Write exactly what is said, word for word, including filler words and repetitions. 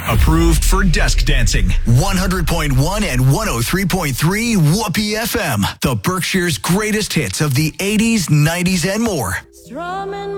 Approved for desk dancing. one hundred point one and one oh three point three Whoopee F M. The Berkshire's greatest hits of the eighties, nineties, and more. Strumming